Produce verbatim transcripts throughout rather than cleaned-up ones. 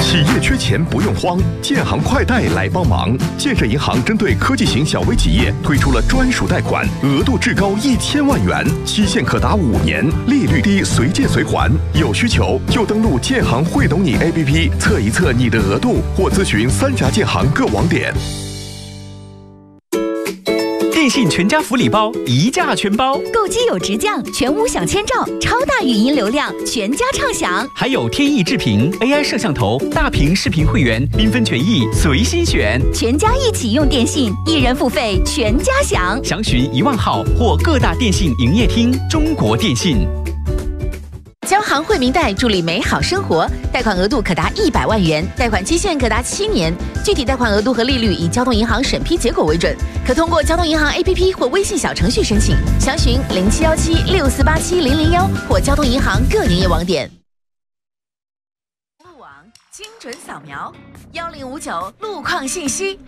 企业缺钱不用慌，建行快贷来帮忙。建设银行针对科技型小微企业推出了专属贷款，额度至高一千万元，期限可达五年，利率低，随借随还。有需求就登录建行会懂你 A P P 测一测你的额度，或咨询三峡建行各网点。 电信全家福利包一价全包， 购机有直降，全屋享千兆，超大语音流量，全家畅享。 还有天翼智屏 A I 摄像头、大屏视频会员，缤纷权益随心选。 全家一起用电信，一人付费全家享。 详询一万号或各大电信营业厅。中国电信。 交行惠民贷助力美好生活，贷款额度可达一百万元，贷款期限可达七年，具体贷款额度和利率以交通银行审批结果为准，可通过交通银行 A P P 或微信小程序申请。详询零七幺七六四八七零零幺或交通银行各营业网点。路网精准扫描幺零五九路况信息。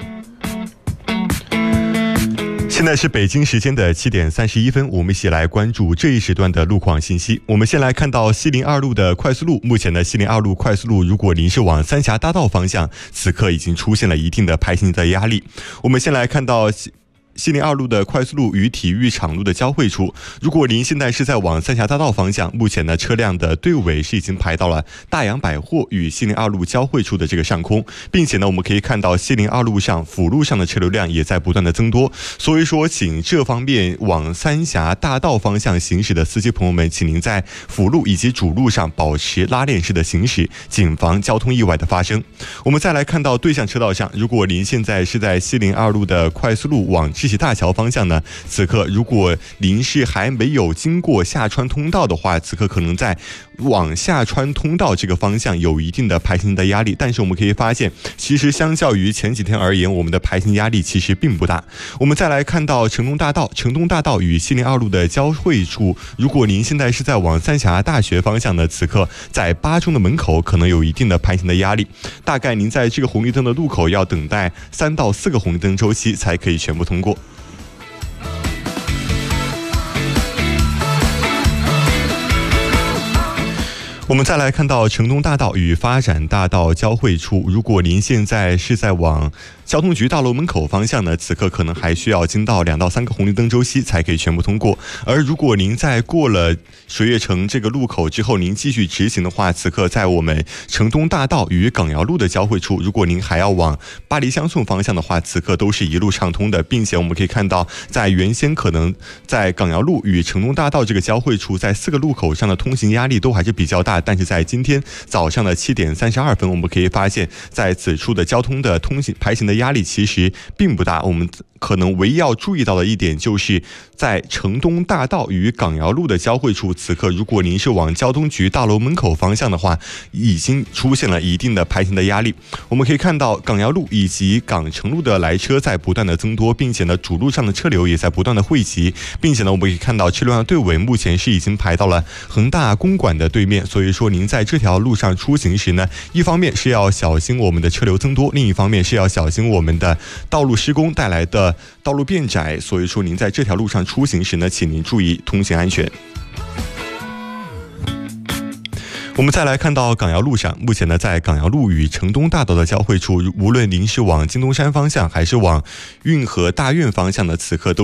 现在是北京时间的七点三十一分，我们一起来关注这一时段的路况信息。我们先来看到西零二路的快速路，目前的西零二路快速路，如果您是往三峡大道方向，此刻已经出现了一定的排行的压力。我们先来看到西零二路的快速路与体育场路的交汇处，如果您现在是在往三峡大道方向，目前呢车辆的队尾是已经排到了大洋百货与西零二路交汇处的这个上空，并且呢我们可以看到西零二路上辅路上的车流量也在不断的增多，所以说请这方面往三峡大道方向行驶的司机朋友们，请您在辅路以及主路上保持拉链式的行驶，谨防交通意外的发生。我们再来看到对向车道上，如果您现在是在西零二路的快速路往知识大桥方向呢，此刻如果您是还没有经过下川通道的话，此刻可能在往下川通道这个方向有一定的排行的压力，但是我们可以发现，其实相较于前几天而言，我们的排行压力其实并不大。我们再来看到城东大道，城东大道与西零二路的交汇处，如果您现在是在往三峡大学方向的，此刻在八中的门口可能有一定的排行的压力，大概您在这个红绿灯的路口要等待三到四个红绿灯周期才可以全部通过。我们再来看到城东大道与发展大道交汇处，如果您现在是在往交通局大楼门口方向呢，此刻可能还需要经到两到三个红绿灯周期才可以全部通过。而如果您在过了水月城这个路口之后，您继续直行的话，此刻在我们城东大道与港窑路的交汇处，如果您还要往巴黎相送方向的话，此刻都是一路畅通的，并且我们可以看到，在原先可能在港窑路与城东大道这个交汇处，在四个路口上的通行压力都还是比较大，但是在今天早上的七点三十二分，我们可以发现，在此处的交通的通行排行的压力其实并不大。我们可能唯一要注意到的一点，就是在城东大道与港窑路的交汇处，此刻如果您是往交通局大楼门口方向的话，已经出现了一定的排行的压力。我们可以看到港窑路以及港城路的来车在不断的增多，并且呢主路上的车流也在不断的汇集，并且呢我们可以看到车流量队尾目前是已经排到了恒大公馆的对面，所以说您在这条路上出行时呢，一方面是要小心我们的车流增多，另一方面是要小心我们的道路施工带来的道路变窄，所以说您在这条路上出行时呢，请您注意通行安全。我们再来看到港窑路上，目前呢在港窑路与城东大道的交汇处，无论您是往金东山方向还是往运河大院方向的，此刻都